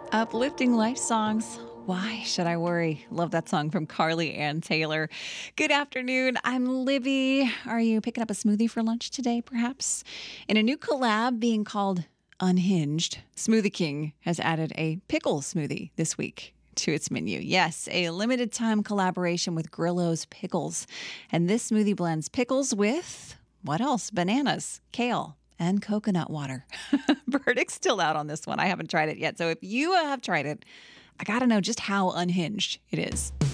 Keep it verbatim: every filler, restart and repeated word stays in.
Uplifting life songs. Why should I worry? Love that song from Carly Ann Taylor. Good afternoon. I'm Libby. Are you picking up a smoothie for lunch today, perhaps? In a new collab being called Unhinged, Smoothie King has added a pickle smoothie this week to its menu. Yes, a limited time collaboration with Grillo's Pickles. And this smoothie blends pickles with, what else? Bananas, kale, and coconut water. Verdict's still out on this one. I haven't tried it yet. So if you uh, have tried it, I got to know just how unhinged it is.